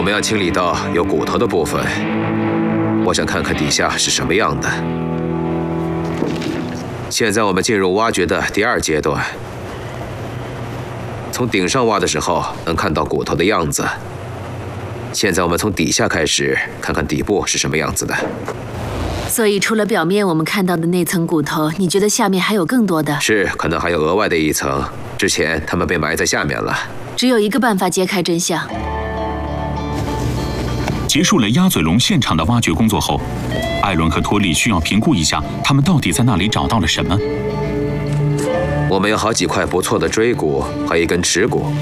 我们要清理到有骨头的部分，我想看看底下是什么样的。现在我们进入挖掘的第2阶段。从顶上挖的时候能看到骨头的样子，现在我们从底下开始，看看底部是什么样子的。 所以除了表面我们看到的那层骨头，你觉得下面还有更多的？ 是，可能还有额外的一层，之前他们被埋在下面了。 只有一个办法揭开真相。 结束了鸭嘴龙现场的挖掘工作后，艾伦和托利需要评估一下，他们到底在那里找到了什么。 我们有好几块不错的椎骨和一根尺骨，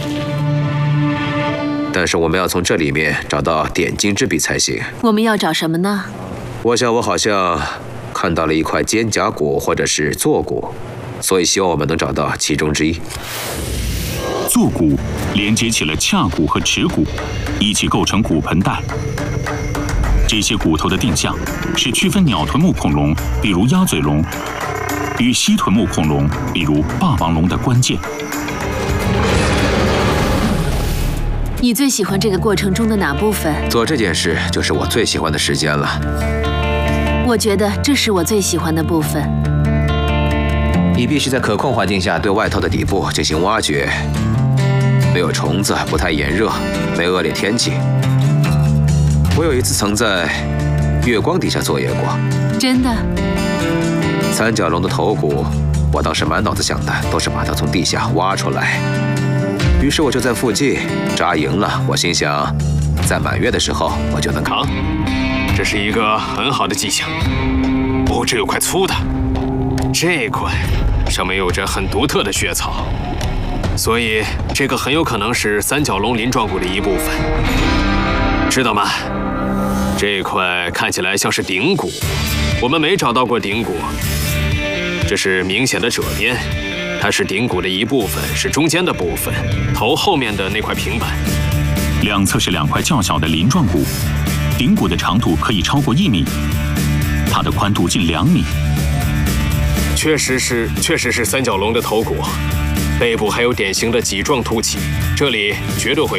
但是我们要从这里面找到点睛之笔才行。 我们要找什么呢？ 我想我好像看到了一块肩胛骨或者是坐骨，所以希望我们能找到其中之一。 坐骨连接起了髂骨和尺骨，一起构成骨盆带。这些骨头的定向是区分鸟臀目恐龙，比如鸭嘴龙，与蜥臀目恐龙，比如霸王龙的关键。 你最喜欢这个过程中的哪部分？ 做这件事就是我最喜欢的时间了。 我觉得这是我最喜欢的部分。 你必须在可控环境下对外套的底部进行挖掘，没有虫子，不太炎热，没恶劣天气。我有一次曾在月光底下作业过。 真的？ 三角龙的头骨，我当时满脑子想的都是把它从地下挖出来。于是我就在附近扎营了。我心想，在满月的时候我就能扛。 这是一个很好的迹象。哦，这有块粗的，这块上面有着很独特的血槽，所以这个很有可能是三角龙鳞状骨的一部分，知道吗？这块看起来像是顶骨，我们没找到过顶骨。这是明显的褶边，它是顶骨的一部分，是中间的部分，头后面的那块平板。 两侧是2块较小的鳞状骨，顶骨的长度可以超过1米，它的宽度近2米。 确实是三角龙的头骨，背部还有典型的脊状凸起，这里绝对会